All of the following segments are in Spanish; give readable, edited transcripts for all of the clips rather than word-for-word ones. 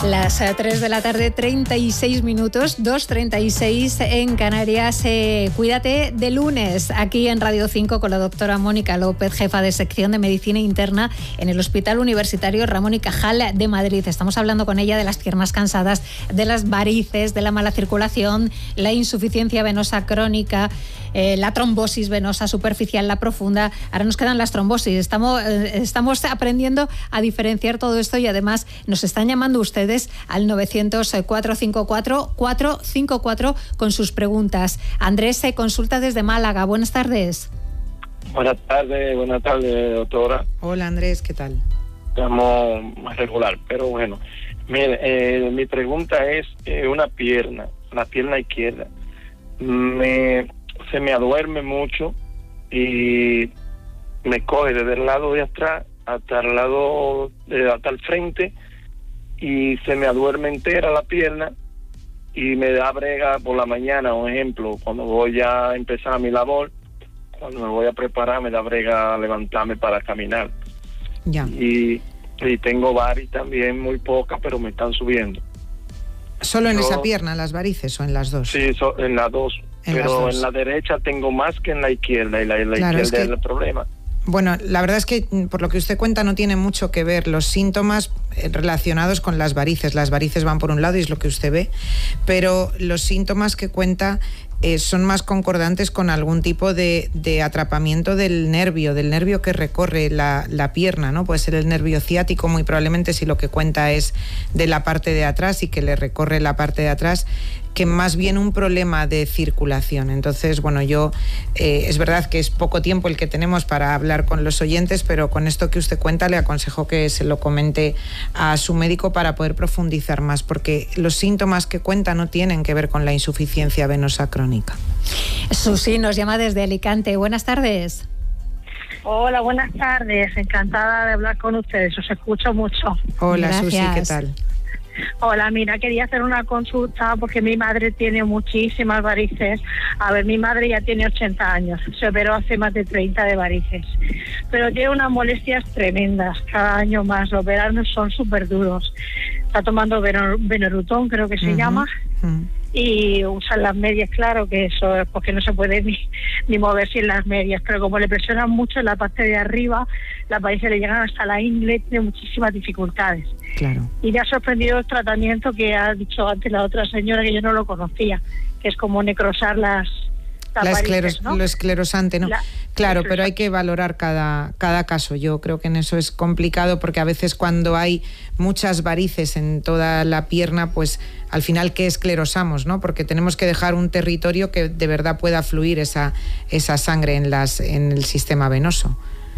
Las 3 de la tarde, 36 minutos, 2:36 en Canarias. Cuídate de lunes, aquí en Radio 5 con la doctora Mónica López, jefa de sección de Medicina Interna en el Hospital Universitario Ramón y Cajal de Madrid. Estamos hablando con ella de las piernas cansadas, de las varices, de la mala circulación, la insuficiencia venosa crónica, la trombosis venosa superficial, la profunda. Ahora nos quedan las trombosis. Estamos aprendiendo a diferenciar todo esto y además nos están llamando ustedes al 900-454-454 con sus preguntas. Andrés se consulta desde Málaga. Buenas tardes. Buenas tardes, doctora. Hola, Andrés, ¿qué tal? Estamos más regular, pero bueno. Mire, mi pregunta es la pierna izquierda. Se me aduerme mucho y me coge desde el lado de atrás hasta el frente y se me aduerme entera la pierna y me da brega por la mañana, por ejemplo, cuando voy a empezar mi labor, cuando me voy a preparar, me da brega levantarme para caminar. Ya. Y tengo varices también, muy pocas, pero me están subiendo. ¿Solo en esa pierna, las varices, o en las dos? Sí, en las dos. Pero en la derecha tengo más que en la izquierda, y la izquierda es el problema. Bueno, la verdad es que por lo que usted cuenta no tiene mucho que ver los síntomas relacionados con las varices. Las varices van por un lado y es lo que usted ve, pero los síntomas que cuenta son más concordantes con algún tipo de atrapamiento del nervio que recorre la pierna, ¿no? Puede ser el nervio ciático, muy probablemente, si lo que cuenta es de la parte de atrás y que le recorre la parte de atrás, que más bien un problema de circulación. Entonces, bueno, es verdad que es poco tiempo el que tenemos para hablar con los oyentes, pero con esto que usted cuenta le aconsejo que se lo comente a su médico para poder profundizar más, porque los síntomas que cuenta no tienen que ver con la insuficiencia venosa crónica. Susi nos llama desde Alicante. Buenas tardes. Hola, buenas tardes. Encantada de hablar con ustedes. Os escucho mucho. Hola, Gracias. Susi, ¿qué tal? Hola, mira, quería hacer una consulta porque mi madre tiene muchísimas varices. A ver, mi madre ya tiene 80 años, se operó hace más de 30 de varices, pero tiene unas molestias tremendas, cada año más. Los veranos son súper duros. Está tomando Benorutón, creo que se llama, y usan las medias, claro, que eso es porque no se puede ni mover sin las medias, pero como le presionan mucho en la parte de arriba, las varices le llegan hasta la ingle, tiene muchísimas dificultades. Claro. Y me ha sorprendido el tratamiento que ha dicho antes la otra señora, que yo no lo conocía, que es como necrosar las varices, ¿no? Lo esclerosante, ¿no? Claro, pero hay que valorar cada caso. Yo creo que en eso es complicado, porque a veces cuando hay muchas varices en toda la pierna, pues al final, ¿qué esclerosamos, no? Porque tenemos que dejar un territorio que de verdad pueda fluir esa sangre en el sistema venoso.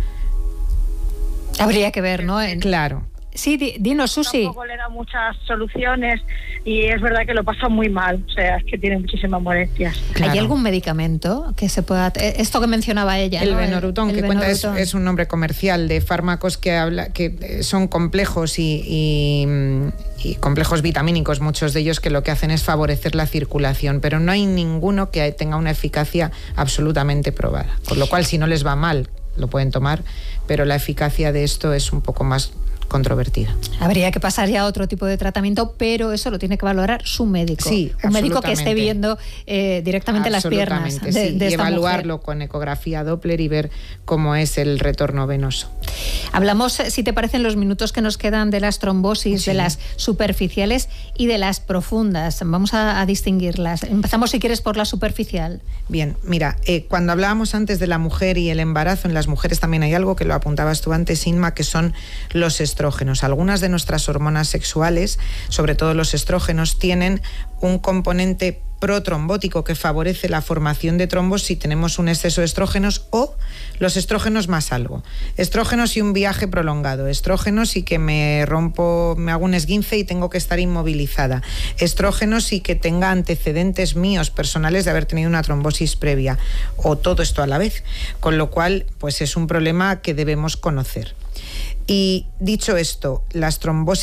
Habría que ver, ¿no? Claro. Sí, dinos, Susi. Tampoco le da muchas soluciones y es verdad que lo pasa muy mal, o sea, es que tiene muchísimas molestias. Claro. ¿Hay algún medicamento que se pueda... Esto que mencionaba ella, el ¿no? Benorutón, que cuenta es un nombre comercial de fármacos que son complejos y complejos vitamínicos, muchos de ellos, que lo que hacen es favorecer la circulación, pero no hay ninguno que tenga una eficacia absolutamente probada. Por lo cual, si no les va mal, lo pueden tomar, pero la eficacia de esto es un poco más controvertida. Habría que pasar ya a otro tipo de tratamiento, pero eso lo tiene que valorar su médico. Sí, un médico que esté viendo directamente las piernas de y esta evaluarlo mujer. con ecografía Doppler y ver cómo es el retorno venoso. Hablamos, si te parecen, los minutos que nos quedan de las trombosis, sí, de las superficiales y de las profundas. Vamos a distinguirlas. Empezamos, si quieres, por la superficial. Bien, mira, cuando hablábamos antes de la mujer y el embarazo, en las mujeres también hay algo que lo apuntabas tú antes, Inma, que son los estrógenos. Algunas de nuestras hormonas sexuales, sobre todo los estrógenos, tienen un componente protrombótico que favorece la formación de trombos si tenemos un exceso de estrógenos, o los estrógenos más algo. Estrógenos y un viaje prolongado. Estrógenos y que me hago un esguince y tengo que estar inmovilizada. Estrógenos y que tenga antecedentes míos personales de haber tenido una trombosis previa, o todo esto a la vez. Con lo cual, pues es un problema que debemos conocer. Y dicho esto, las trombosis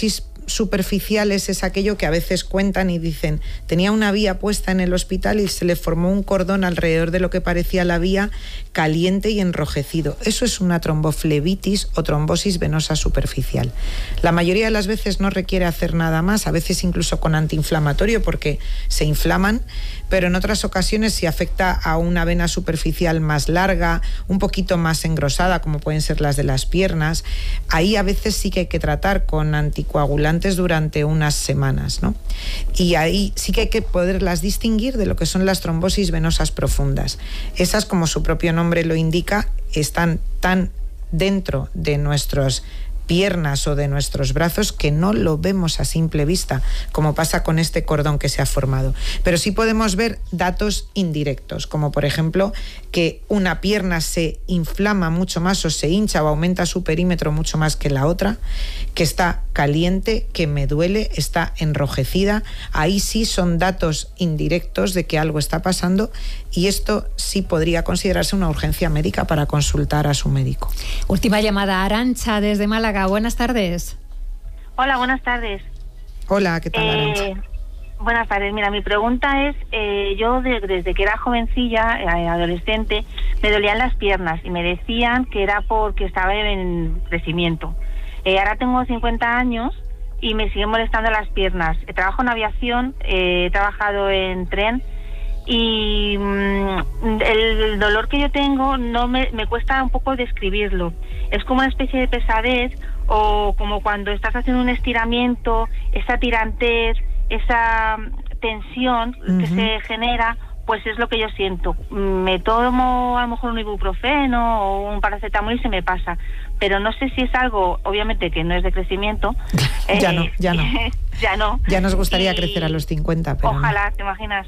superficiales es aquello que a veces cuentan y dicen, tenía una vía puesta en el hospital y se le formó un cordón alrededor de lo que parecía la vía, caliente y enrojecido. Eso es una tromboflebitis o trombosis venosa superficial. La mayoría de las veces no requiere hacer nada más, a veces incluso con antiinflamatorio porque se inflaman, pero en otras ocasiones si afecta a una vena superficial más larga, un poquito más engrosada, como pueden ser las de las piernas, ahí a veces sí que hay que tratar con anticoagulantes durante unas semanas, ¿no? Y ahí sí que hay que poderlas distinguir de lo que son las trombosis venosas profundas. Esas, como su propio nombre lo indica, están tan dentro de nuestras piernas o de nuestros brazos que no lo vemos a simple vista, como pasa con este cordón que se ha formado. Pero sí podemos ver datos indirectos, como por ejemplo que una pierna se inflama mucho más o se hincha o aumenta su perímetro mucho más que la otra, que está caliente, que me duele, está enrojecida. Ahí sí son datos indirectos de que algo está pasando y esto sí podría considerarse una urgencia médica para consultar a su médico. Última llamada, Arantxa desde Málaga. Buenas tardes. Hola, buenas tardes. Hola, ¿qué tal, Arantxa? Buenas tardes. Mira, mi pregunta es, yo desde que era jovencilla, adolescente, me dolían las piernas y me decían que era porque estaba en crecimiento. Ahora tengo 50 años y me siguen molestando las piernas. Trabajo en aviación, he trabajado en tren y el dolor que yo tengo no me cuesta un poco describirlo. Es como una especie de pesadez o como cuando estás haciendo un estiramiento, esa tirantez, esa tensión que se genera, pues es lo que yo siento. Me tomo a lo mejor un ibuprofeno o un paracetamol y se me pasa, pero no sé si es algo, obviamente que no es de crecimiento. Ya no. Ya no. Ya nos gustaría crecer a los 50, pero ojalá, no. ¿Te imaginas?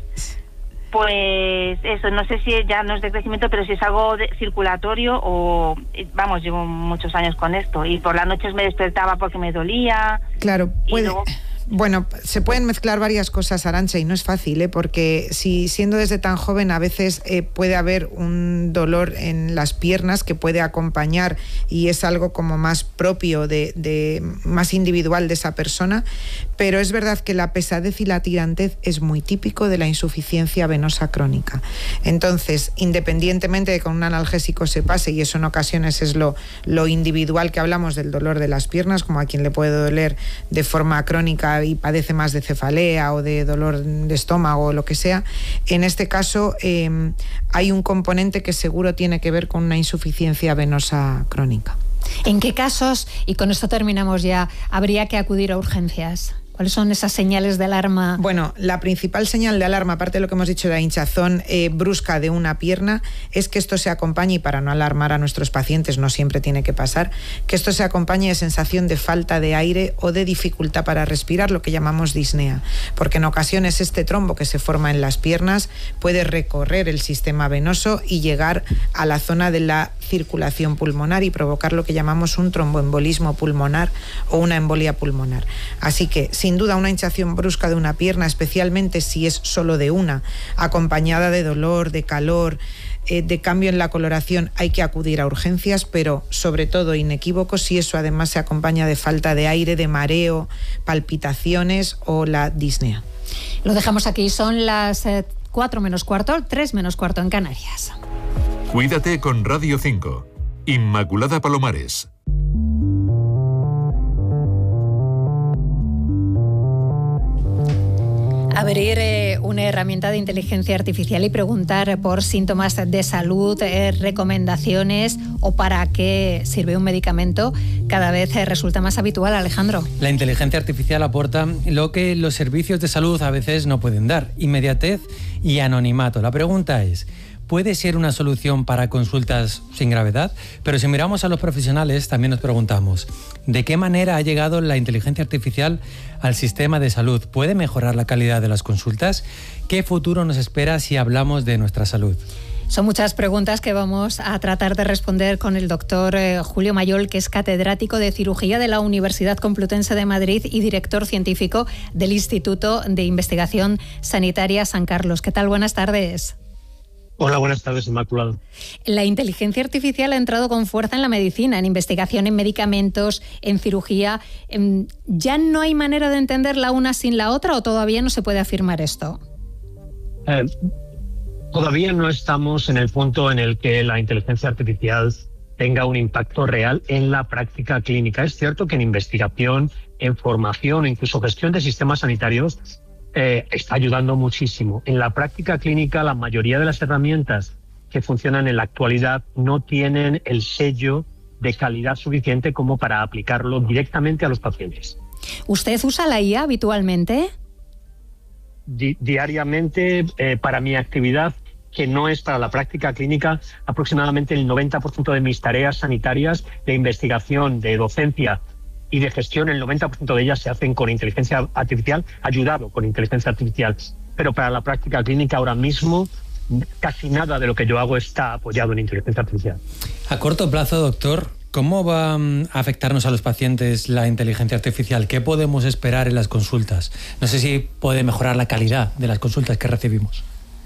Pues eso, no sé si ya no es de crecimiento, pero si es algo circulatorio o, vamos, llevo muchos años con esto y por las noches me despertaba porque me dolía. Claro, puede. Luego... Bueno, se pueden mezclar varias cosas, Arantxa, y no es fácil, porque si siendo desde tan joven a veces puede haber un dolor en las piernas que puede acompañar y es algo como más propio, de más individual de esa persona, pero es verdad que la pesadez y la tirantez es muy típico de la insuficiencia venosa crónica. Entonces, independientemente de que con un analgésico se pase, y eso en ocasiones es lo individual que hablamos del dolor de las piernas, como a quien le puede doler de forma crónica y padece más de cefalea o de dolor de estómago o lo que sea, en este caso hay un componente que seguro tiene que ver con una insuficiencia venosa crónica. ¿En qué casos, y con esto terminamos ya, habría que acudir a urgencias? ¿Cuáles son esas señales de alarma? Bueno, la principal señal de alarma, aparte de lo que hemos dicho de la hinchazón brusca de una pierna, es que esto se acompañe, y para no alarmar a nuestros pacientes, no siempre tiene que pasar, que esto se acompañe de sensación de falta de aire o de dificultad para respirar, lo que llamamos disnea. Porque en ocasiones este trombo que se forma en las piernas puede recorrer el sistema venoso y llegar a la zona de la circulación pulmonar y provocar lo que llamamos un tromboembolismo pulmonar o una embolia pulmonar. Así que, sin duda, una hinchación brusca de una pierna, especialmente si es solo de una, acompañada de dolor, de calor, de cambio en la coloración, hay que acudir a urgencias, pero sobre todo inequívoco si eso además se acompaña de falta de aire, de mareo, palpitaciones o la disnea. Lo dejamos aquí, son las 4 menos cuarto, 3 menos cuarto en Canarias. Cuídate con Radio 5. Inmaculada Palomares. Abrir una herramienta de inteligencia artificial y preguntar por síntomas de salud, recomendaciones o para qué sirve un medicamento cada vez resulta más habitual, Alejandro. La inteligencia artificial aporta lo que los servicios de salud a veces no pueden dar: inmediatez y anonimato. La pregunta es: ¿puede ser una solución para consultas sin gravedad? Pero si miramos a los profesionales, también nos preguntamos, ¿de qué manera ha llegado la inteligencia artificial al sistema de salud? ¿Puede mejorar la calidad de las consultas? ¿Qué futuro nos espera si hablamos de nuestra salud? Son muchas preguntas que vamos a tratar de responder con el doctor Julio Mayol, que es catedrático de cirugía de la Universidad Complutense de Madrid y director científico del Instituto de Investigación Sanitaria San Carlos. ¿Qué tal? Buenas tardes. Hola, buenas tardes, Inmaculado. La inteligencia artificial ha entrado con fuerza en la medicina, en investigación, en medicamentos, en cirugía. ¿Ya no hay manera de entender la una sin la otra o todavía no se puede afirmar esto? Todavía no estamos en el punto en el que la inteligencia artificial tenga un impacto real en la práctica clínica. Es cierto que en investigación, en formación, incluso gestión de sistemas sanitarios, está ayudando muchísimo. En la práctica clínica, la mayoría de las herramientas que funcionan en la actualidad no tienen el sello de calidad suficiente como para aplicarlo directamente a los pacientes. ¿Usted usa la IA habitualmente? Diariamente, para mi actividad, que no es para la práctica clínica, aproximadamente el 90% de mis tareas sanitarias, de investigación, de docencia y de gestión, el 90% de ellas se hacen con inteligencia artificial, ayudado con inteligencia artificial. Pero para la práctica clínica ahora mismo, casi nada de lo que yo hago está apoyado en inteligencia artificial. A corto plazo, doctor, ¿cómo va a afectarnos a los pacientes la inteligencia artificial? ¿Qué podemos esperar en las consultas? No sé si puede mejorar la calidad de las consultas que recibimos.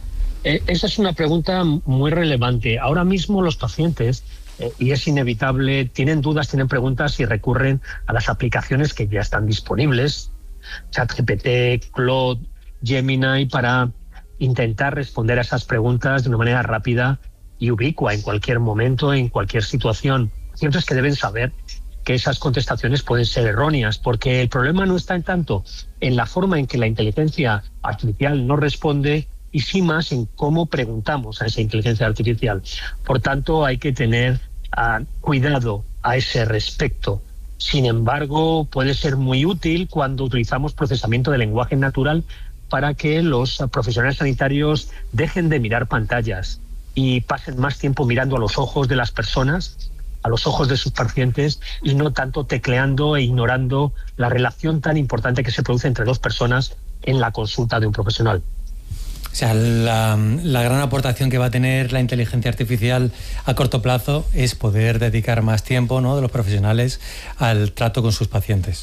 Esa es una pregunta muy relevante. Ahora mismo los pacientes, y es inevitable, tienen dudas, tienen preguntas y recurren a las aplicaciones que ya están disponibles, ChatGPT, Claude, Gemini, para intentar responder a esas preguntas de una manera rápida y ubicua en cualquier momento, en cualquier situación. Lo cierto es que deben saber que esas contestaciones pueden ser erróneas, porque el problema no está en tanto en la forma en que la inteligencia artificial nos responde, y sí más en cómo preguntamos a esa inteligencia artificial. Por tanto, hay que tener cuidado a ese respecto. Sin embargo, puede ser muy útil cuando utilizamos procesamiento de lenguaje natural para que los profesionales sanitarios dejen de mirar pantallas y pasen más tiempo mirando a los ojos de las personas, a los ojos de sus pacientes, y no tanto tecleando e ignorando la relación tan importante que se produce entre dos personas en la consulta de un profesional. O sea, la gran aportación que va a tener la inteligencia artificial a corto plazo es poder dedicar más tiempo, ¿no?, de los profesionales al trato con sus pacientes.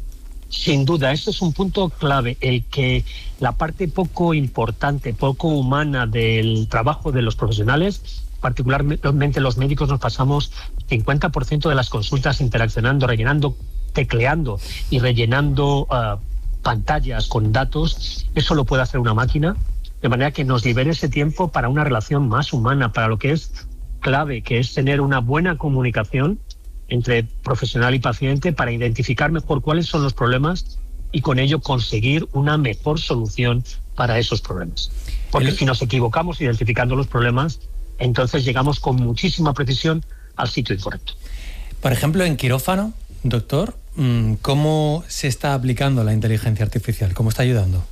Sin duda, este es un punto clave, el que la parte poco importante, poco humana del trabajo de los profesionales, particularmente los médicos, nos pasamos 50% de las consultas interaccionando, rellenando, tecleando y rellenando pantallas con datos. Eso lo puede hacer una máquina, de manera que nos libere ese tiempo para una relación más humana, para lo que es clave, que es tener una buena comunicación entre profesional y paciente para identificar mejor cuáles son los problemas y con ello conseguir una mejor solución para esos problemas. Porque si nos equivocamos identificando los problemas, entonces llegamos con muchísima precisión al sitio incorrecto. Por ejemplo, en quirófano, doctor, ¿cómo se está aplicando la inteligencia artificial? ¿Cómo está ayudando?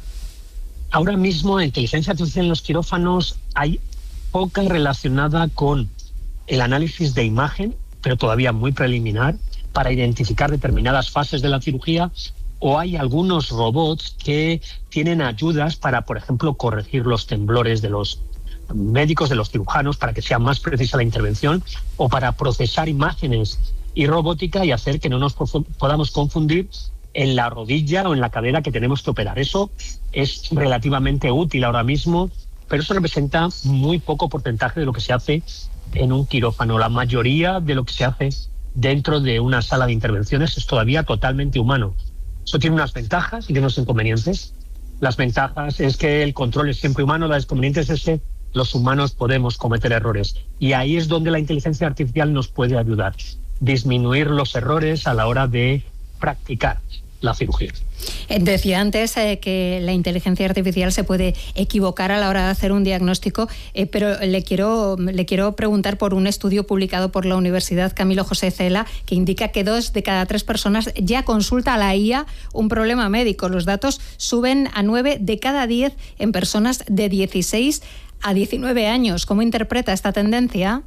Ahora mismo, en inteligencia artificial en los quirófanos hay poca relacionada con el análisis de imagen, pero todavía muy preliminar, para identificar determinadas fases de la cirugía, o hay algunos robots que tienen ayudas para, por ejemplo, corregir los temblores de los médicos, de los cirujanos, para que sea más precisa la intervención, o para procesar imágenes y robótica y hacer que no nos podamos confundir en la rodilla o en la cadera que tenemos que operar. Eso es relativamente útil ahora mismo, pero eso representa muy poco porcentaje de lo que se hace en un quirófano. La mayoría de lo que se hace dentro de una sala de intervenciones es todavía totalmente humano. Eso tiene unas ventajas y tiene unos inconvenientes. Las ventajas es que el control es siempre humano, las inconvenientes es que los humanos podemos cometer errores. Y ahí es donde la inteligencia artificial nos puede ayudar. Disminuir los errores a la hora de practicar la cirugía. Decía antes que la inteligencia artificial se puede equivocar a la hora de hacer un diagnóstico, pero le quiero preguntar por un estudio publicado por la Universidad Camilo José Cela que indica que 2 de cada 3 personas ya consulta a la IA un problema médico. Los datos suben a 9 de cada 10 en personas de 16 a 19 años. ¿Cómo interpreta esta tendencia?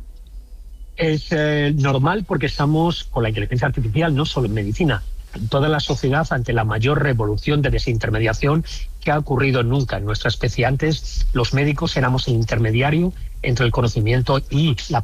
Es normal, porque estamos con la inteligencia artificial no solo en medicina, en toda la sociedad, ante la mayor revolución de desintermediación que ha ocurrido nunca en nuestra especie. Antes, los médicos éramos el intermediario entre el conocimiento y la